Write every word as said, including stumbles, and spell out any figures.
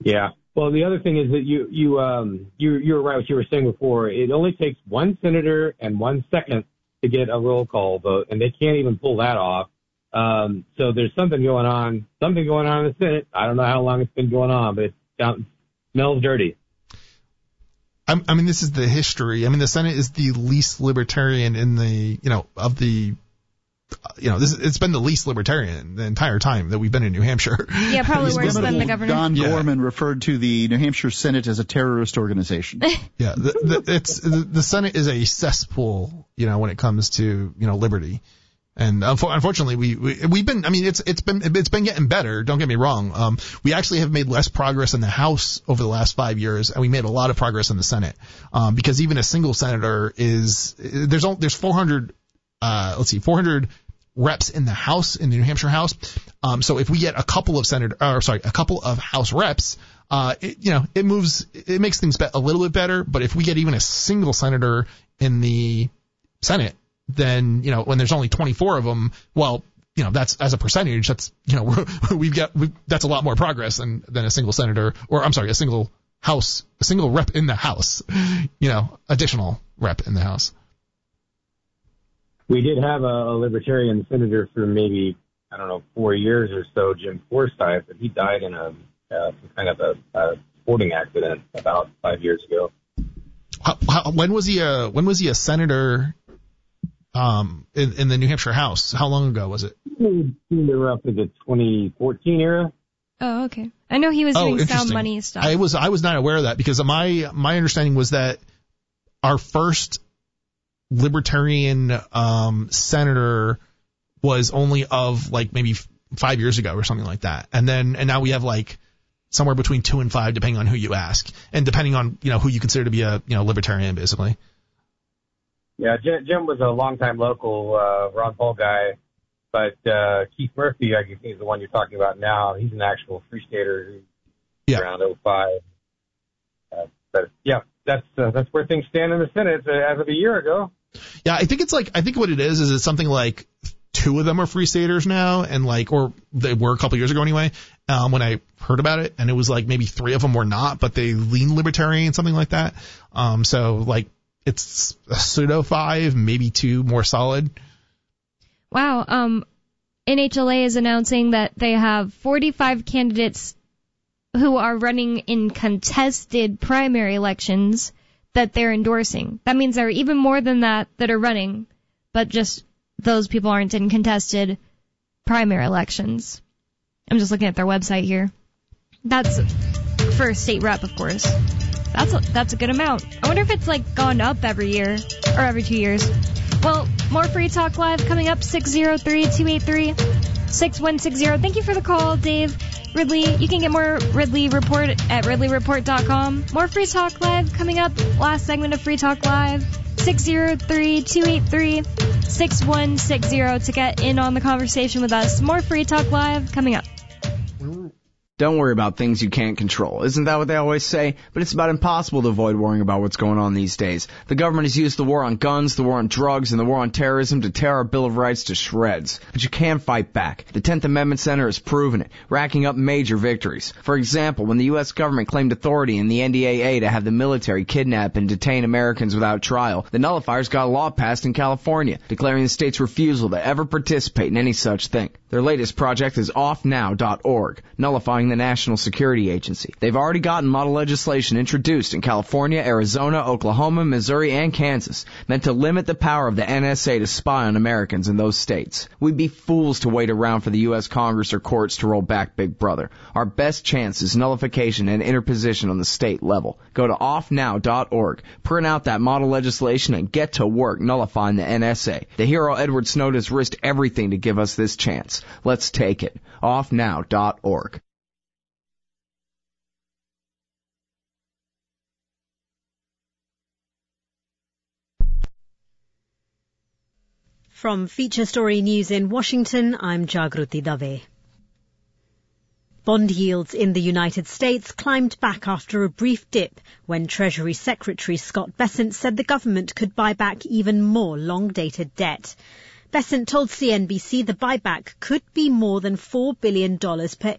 Yeah. Well, the other thing is that you you um you you were right what you were saying before. It only takes one senator and one second to get a roll call vote, and they can't even pull that off. Um, so there's something going on, something going on in the Senate. I don't know how long it's been going on, but it sounds, smells dirty. I'm, I mean, this is the history. I mean, the Senate is the least libertarian in the, you know, of the, you know, this it's been the least libertarian the entire time that we've been in New Hampshire. Yeah, probably worse than the governor. Don yeah. Gorman referred to the New Hampshire Senate as a terrorist organization. yeah, the, the, it's the, the Senate is a cesspool, you know, when it comes to, you know, liberty. And unfortunately, we, we we've been. I mean, it's it's been it's been getting better. Don't get me wrong. Um, we actually have made less progress in the House over the last five years, and we made a lot of progress in the Senate. Um, because even a single senator is there's only, there's four hundred. Uh, let's see, four hundred reps in the House in the New Hampshire House. Um, so if we get a couple of senator, or sorry, a couple of House reps, uh, it, you know, it moves, it makes things be- a little bit better. But if we get even a single senator in the Senate, then, you know, when there's only twenty-four of them, well, you know, that's as a percentage, that's, you know, we're, we've got, we, that's a lot more progress than, than a single senator, or I'm sorry, a single House, a single rep in the House, you know, additional rep in the House. We did have a, a libertarian senator for maybe, I don't know, four years or so, Jim Forsyth, but he died in a uh, some kind of a, a sporting accident about five years ago. How, how, when was he a, when was he a senator? Um, in, in the New Hampshire House, how long ago was it? They were up to the twenty fourteen era. Oh, okay. I know he was oh, doing sound money stuff. I was I was not aware of that because my my understanding was that our first libertarian um, senator was only of like maybe five years ago or something like that, and then and now we have like somewhere between two and five depending on who you ask, and depending on you know who you consider to be a you know libertarian basically. Yeah, Jim was a longtime local uh, Ron Paul guy, but uh, Keith Murphy, I guess he's the one you're talking about now. He's an actual Free Stater who's yeah. around oh five. Uh, but yeah, that's uh, that's where things stand in the Senate uh, as of a year ago. Yeah, I think it's like I think what it is is it's something like two of them are Free Staters now, and like or they were a couple years ago anyway. Um, when I heard about it, and it was like maybe three of them were not, but they lean libertarian, something like that. Um, so like. It's a pseudo five, maybe two more solid. Wow. Um, N H L A is announcing that they have forty-five candidates who are running in contested primary elections that they're endorsing. That means there are even more than that that are running, but just those people aren't in contested primary elections. I'm just looking at their website here. That's for a state rep, of course. That's a, that's a good amount. I wonder if it's like gone up every year or every two years. Well, more Free Talk Live coming up, six oh three, two eight three, six one six zero. Thank you for the call, Dave. Ridley, you can get more Ridley Report at ridley report dot com. More Free Talk Live coming up, last segment of Free Talk Live, six oh three, two eight three, six one six zero to get in on the conversation with us. More Free Talk Live coming up. Don't worry about things you can't control. Isn't that what they always say? But it's about impossible to avoid worrying about what's going on these days. The government has used the war on guns, the war on drugs, and the war on terrorism to tear our Bill of Rights to shreds. But you can fight back. The tenth Amendment Center has proven it, racking up major victories. For example, when the U S government claimed authority in the N D A A to have the military kidnap and detain Americans without trial, the nullifiers got a law passed in California, declaring the state's refusal to ever participate in any such thing. Their latest project is off now dot org, nullifying the National Security Agency. They've already gotten model legislation introduced in California, Arizona, Oklahoma, Missouri, and Kansas, meant to limit the power of the N S A to spy on Americans in those states. We'd be fools to wait around for the U S Congress or courts to roll back Big Brother. Our best chance is nullification and interposition on the state level. Go to off now dot org, print out that model legislation, and get to work nullifying the N S A. The hero Edward Snowden has risked everything to give us this chance. Let's take it. off now dot org. From Feature Story News in Washington, I'm Jagruti Dave. Bond yields in the United States climbed back after a brief dip when Treasury Secretary Scott Bessent said the government could buy back even more long-dated debt. Bessent told C N B C the buyback could be more than four billion dollars per